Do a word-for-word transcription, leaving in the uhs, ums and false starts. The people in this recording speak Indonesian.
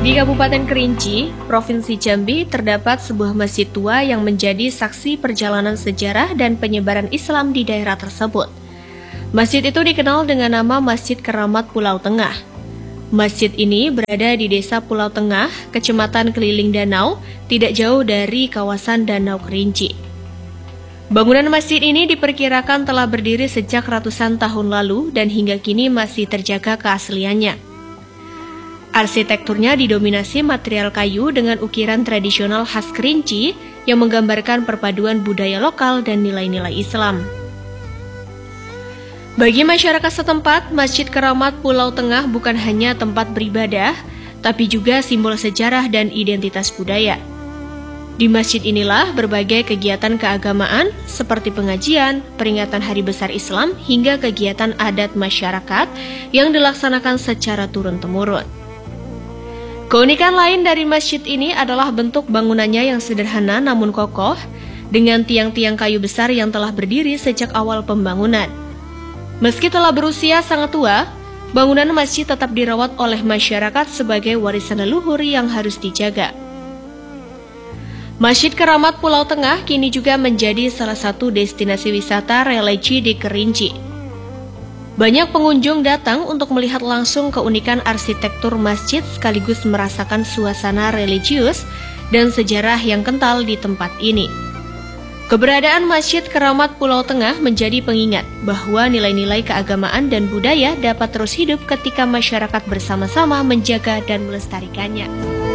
Di Kabupaten Kerinci, Provinsi Jambi, terdapat sebuah masjid tua yang menjadi saksi perjalanan sejarah dan penyebaran Islam di daerah tersebut. Masjid itu dikenal dengan nama Masjid Keramat Pulau Tengah. Masjid ini berada di Desa Pulau Tengah, Kecamatan Keliling Danau, tidak jauh dari kawasan Danau Kerinci. Bangunan masjid ini diperkirakan telah berdiri sejak ratusan tahun lalu dan hingga kini masih terjaga keasliannya. Arsitekturnya didominasi material kayu dengan ukiran tradisional khas Kerinci yang menggambarkan perpaduan budaya lokal dan nilai-nilai Islam. Bagi masyarakat setempat, Masjid Keramat Pulau Tengah bukan hanya tempat beribadah, tapi juga simbol sejarah dan identitas budaya. Di masjid inilah berbagai kegiatan keagamaan seperti pengajian, peringatan Hari Besar Islam, hingga kegiatan adat masyarakat yang dilaksanakan secara turun-temurun. Keunikan lain dari masjid ini adalah bentuk bangunannya yang sederhana namun kokoh, dengan tiang-tiang kayu besar yang telah berdiri sejak awal pembangunan. Meski telah berusia sangat tua, bangunan masjid tetap dirawat oleh masyarakat sebagai warisan leluhur yang harus dijaga. Masjid Keramat Pulau Tengah kini juga menjadi salah satu destinasi wisata religi di Kerinci. Banyak pengunjung datang untuk melihat langsung keunikan arsitektur masjid sekaligus merasakan suasana religius dan sejarah yang kental di tempat ini. Keberadaan Masjid Keramat Pulau Tengah menjadi pengingat bahwa nilai-nilai keagamaan dan budaya dapat terus hidup ketika masyarakat bersama-sama menjaga dan melestarikannya.